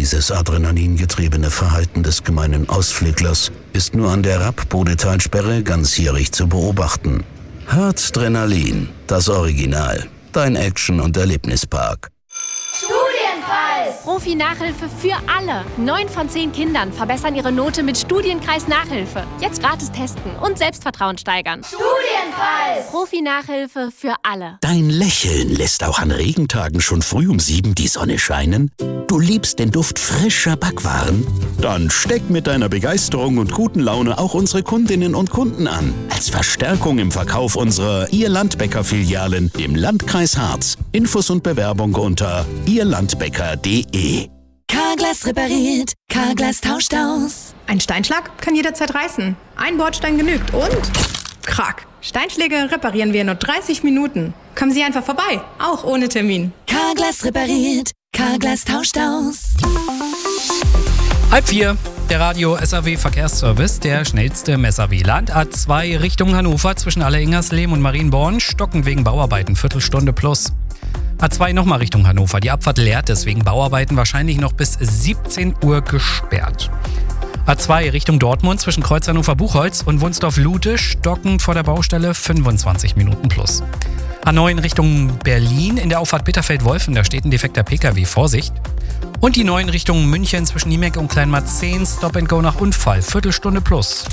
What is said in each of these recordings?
Dieses adrenalingetriebene Verhalten des gemeinen Ausflüglers ist nur an der Rapp-Bodetalsperre ganzjährig zu beobachten. Harzdrenalin, das Original. Dein Action- und Erlebnispark. Studienkreis! Profi-Nachhilfe für alle. 9 von 10 Kindern verbessern ihre Note mit Studienkreis-Nachhilfe. Jetzt gratis testen und Selbstvertrauen steigern. Studienkreis! Profi-Nachhilfe für alle. Dein Lächeln lässt auch an Regentagen schon früh um 7 die Sonne scheinen? Du liebst den Duft frischer Backwaren? Dann steck mit deiner Begeisterung und guten Laune auch unsere Kundinnen und Kunden an. Als Verstärkung im Verkauf unserer Ihr Landbäcker-Filialen im Landkreis Harz. Infos und Bewerbung unter ihrlandbäcker.de. Carglass repariert, Carglass tauscht aus. Ein Steinschlag kann jederzeit reißen. Ein Bordstein genügt und... Krack. Steinschläge reparieren wir in nur 30 Minuten. Kommen Sie einfach vorbei, auch ohne Termin. Carglass repariert, Carglass tauscht aus. 3:30, der Radio SAW Verkehrsservice, der schnellste im SAW-Land. A2 Richtung Hannover zwischen Alleingerslehm und Marienborn, stockend wegen Bauarbeiten, Viertelstunde plus. A2 nochmal Richtung Hannover, die Abfahrt leert, deswegen Bauarbeiten wahrscheinlich noch bis 17 Uhr gesperrt. A2 Richtung Dortmund zwischen Kreuz Hannover-Buchholz und Wunsdorf-Lute, stockend vor der Baustelle, 25 Minuten plus. A9 Richtung Berlin in der Auffahrt Bitterfeld-Wolfen, da steht ein defekter PKW, Vorsicht. Und die 9 Richtung München zwischen Niemek und Kleinmarzehn, Stop and Go nach Unfall, Viertelstunde plus.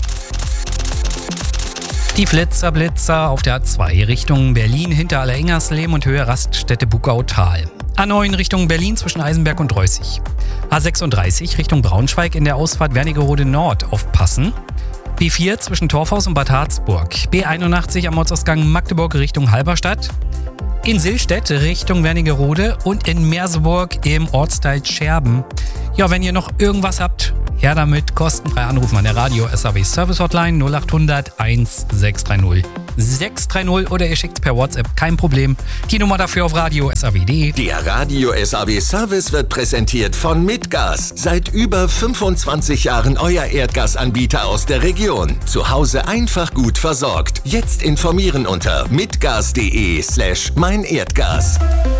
Die Blitzer auf der A2 Richtung Berlin hinter Alleingerslehm und Höhe Raststätte Bugautal. A9 Richtung Berlin zwischen Eisenberg und Reußig. A36 Richtung Braunschweig in der Ausfahrt Wernigerode Nord aufpassen. B4 zwischen Torfhaus und Bad Harzburg. B81 am Ortsausgang Magdeburg Richtung Halberstadt. In Sillstedt Richtung Wernigerode und in Merseburg im Ortsteil Scherben. Ja, wenn ihr noch irgendwas habt, her damit, kostenfrei anrufen an der Radio SAW Service Hotline 0800 1630 630 oder ihr schickt per WhatsApp, kein Problem. Die Nummer dafür auf radio-saw.de. Der Radio SAW Service wird präsentiert von Mitgas. Seit über 25 Jahren euer Erdgasanbieter aus der Region. Zu Hause einfach gut versorgt. Jetzt informieren unter mitgas.de/meinerdgas.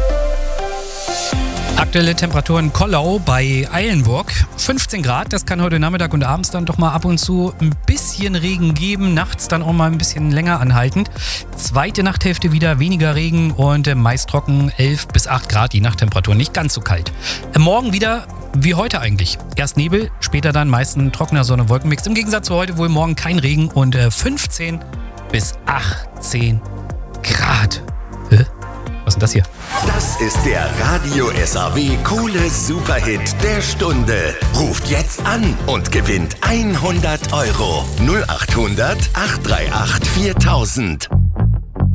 Aktuelle Temperatur in Kollau bei Eilenburg, 15 Grad. Das kann heute Nachmittag und abends dann doch mal ab und zu ein bisschen Regen geben. Nachts dann auch mal ein bisschen länger anhaltend. Zweite Nachthälfte wieder weniger Regen und meist trocken, 11 bis 8 Grad die Nachttemperatur. Nicht ganz so kalt. Morgen wieder wie heute eigentlich. Erst Nebel, später dann meist ein trockener Sonne-Wolkenmix. Im Gegensatz zu heute wohl morgen kein Regen und 15 bis 18 Grad. Was ist denn das hier? Das ist der Radio SAW Coole Superhit der Stunde. Ruft jetzt an und gewinnt 100 €. 0800 838 4000.